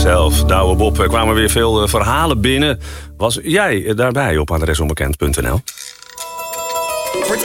Yourself. Douwe Bob, er kwamen weer veel verhalen binnen. Was jij daarbij op adresonbekend.nl? Word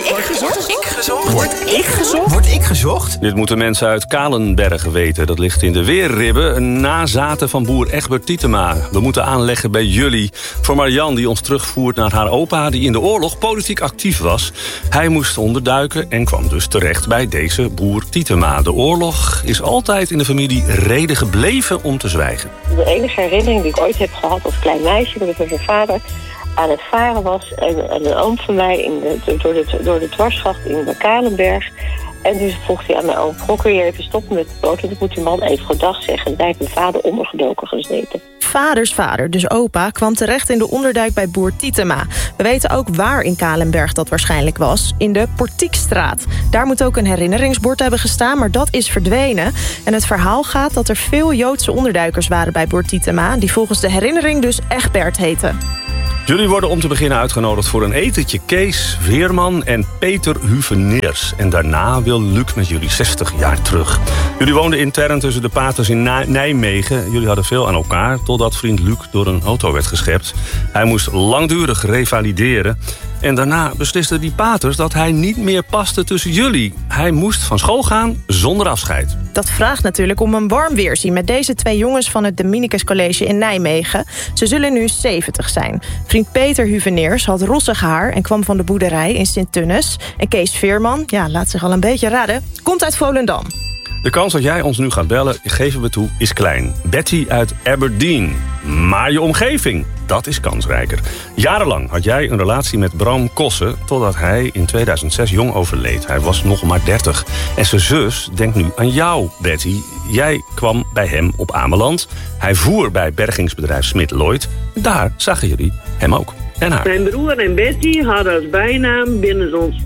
ik gezocht? Dit moeten mensen uit Kalenberg weten. Dat ligt in de Weerribben, een nazaten van boer Egbert Tietema. We moeten aanleggen bij jullie. Voor Marian, die ons terugvoert naar haar opa, die in de oorlog politiek actief was. Hij moest onderduiken en kwam dus terecht bij deze boer Tietema. De oorlog is altijd in de familie reden gebleven om te zwijgen. De enige herinnering die ik ooit heb gehad als klein meisje, dat ik met mijn vader aan het varen was en een oom van mij door de dwarsgracht in de Kalenberg. En dus vroeg hij aan mijn oom, kun je even stoppen met de boot, want ik moet die man even goedendag zeggen. En daar heeft mijn vader ondergedoken gezeten. Vaders vader, dus opa, kwam terecht in de onderduik bij boer Tietema. We weten ook waar in Kalenberg dat waarschijnlijk was. In de Portiekstraat. Daar moet ook een herinneringsbord hebben gestaan, maar dat is verdwenen. En het verhaal gaat dat er veel Joodse onderduikers waren bij boer Tietema, die volgens de herinnering dus Egbert heten. Jullie worden om te beginnen uitgenodigd voor een etentje. Kees Veerman en Peter Huveneers. En daarna wil Luc met jullie 60 jaar terug. Jullie woonden intern tussen de paters in Nijmegen. Jullie hadden veel aan elkaar, totdat vriend Luc door een auto werd geschept. Hij moest langdurig revalideren. En daarna beslisten die paters dat hij niet meer paste tussen jullie. Hij moest van school gaan zonder afscheid. Dat vraagt natuurlijk om een warm weerzien met deze twee jongens van het Dominicus College in Nijmegen. Ze zullen nu 70 zijn. Vriend Peter Huveneers had rossig haar en kwam van de boerderij in Sint-Tunis. En Kees Veerman, laat zich al een beetje raden, komt uit Volendam. De kans dat jij ons nu gaat bellen, geven we toe, is klein. Betty uit Aberdeen. Maar je omgeving, dat is kansrijker. Jarenlang had jij een relatie met Bram Kossen, totdat hij in 2006 jong overleed. Hij was nog maar 30. En zijn zus denkt nu aan jou, Betty. Jij kwam bij hem op Ameland. Hij voer bij bergingsbedrijf Smit Lloyd. Daar zagen jullie hem ook. En haar. Mijn broer en Betty hadden als bijnaam binnen ons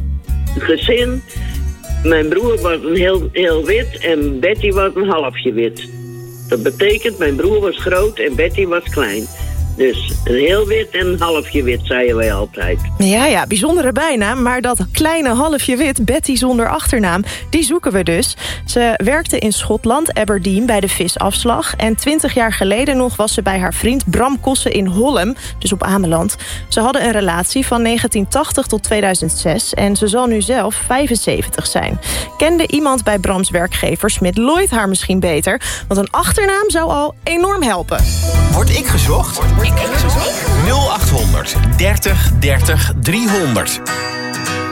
gezin. Mijn broer was een heel wit en Betty was een halfje wit. Dat betekent, mijn broer was groot en Betty was klein. Dus een heel wit en een halfje wit, zeiden wij altijd. Ja, bijzondere bijnaam. Maar dat kleine halfje wit, Betty zonder achternaam, die zoeken we dus. Ze werkte in Schotland, Aberdeen, bij de visafslag. En 20 jaar geleden nog was ze bij haar vriend Bram Kossen in Hollem, dus op Ameland. Ze hadden een relatie van 1980 tot 2006 en ze zal nu zelf 75 zijn. Kende iemand bij Brams werkgever Smit Lloyd haar misschien beter? Want een achternaam zou al enorm helpen. Word ik gezocht? 0800 30 30 300.